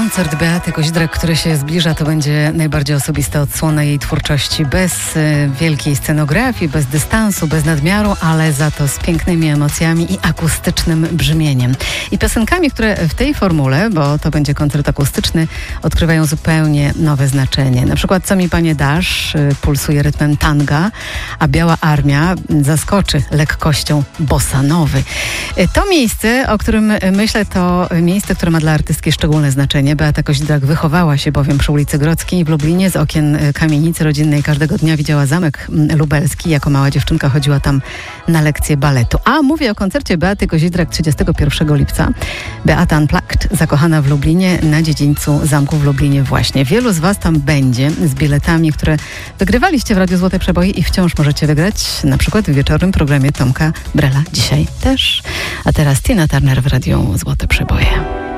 Koncert Beaty Kozidrak, który się zbliża, to będzie najbardziej osobista odsłona jej twórczości. Bez wielkiej scenografii, bez dystansu, bez nadmiaru, ale za to z pięknymi emocjami i akustycznym brzmieniem. I piosenkami, które w tej formule, bo to będzie koncert akustyczny, odkrywają zupełnie nowe znaczenie. Na przykład Co mi panie dasz pulsuje rytmem tanga, a Biała Armia zaskoczy lekkością bossa nowy. To miejsce, o którym myślę, to miejsce, które ma dla artystki szczególne znaczenie. Beata Kozidrak wychowała się bowiem przy ulicy Grodzkiej w Lublinie. Z okien kamienicy rodzinnej każdego dnia widziała Zamek Lubelski. Jako mała dziewczynka chodziła tam na lekcje baletu. A mówię o koncercie Beaty Kozidrak 31 lipca. Beata Unplugged, zakochana w Lublinie, na dziedzińcu zamku w Lublinie właśnie. Wielu z was tam będzie z biletami, które wygrywaliście w Radiu Złote Przeboje i wciąż możecie wygrać, na przykład w wieczornym programie Tomka Brela. Dzisiaj też. A teraz Tina Turner w Radiu Złote Przeboje.